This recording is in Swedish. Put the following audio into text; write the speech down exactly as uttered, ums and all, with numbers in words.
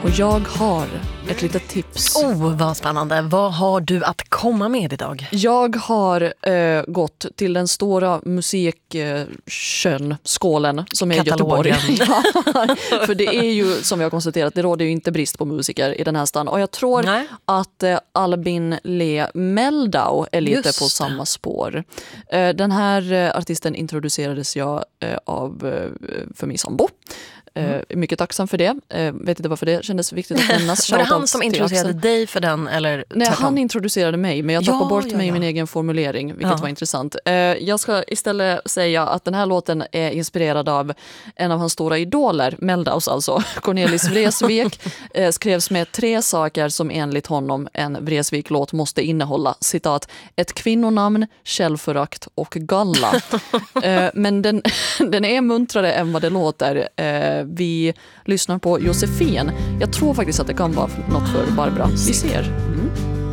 Och jag har ett litet tips. Oh, vad spännande. Vad har du att komma med idag? Jag har eh, gått till den stora musiksjön, skålen, som är Katalogen. Göteborg. Ja, för det är ju, som vi har konstaterat, det råder ju inte brist på musiker i den här stan. Och jag tror Nej. att eh, Albin Le Meldau är lite Just på det. samma spår. Eh, den här eh, artisten introducerades jag eh, av eh, för min sambo. Mm. Uh, mycket tacksam för det. Uh, vet inte varför det kändes viktigt att nämnas. Var det han som introducerade dig för den? Eller Nej, han introducerade mig, men jag tappade ja, bort ja, mig i ja. min egen formulering, vilket Ja. var intressant. Uh, jag ska istället säga att den här låten är inspirerad av en av hans stora idoler, Meldaus alltså, Cornelis Vreeswijk, uh, skrevs med tre saker som enligt honom en Vreeswijk-låt måste innehålla. Citat, ett kvinnonamn, självförakt och galla. uh, men den, den är muntrare än vad det låter. Uh, Vi lyssnar på Josefin. Jag tror faktiskt att det kan vara något för Barbara. Vi ser. Mm.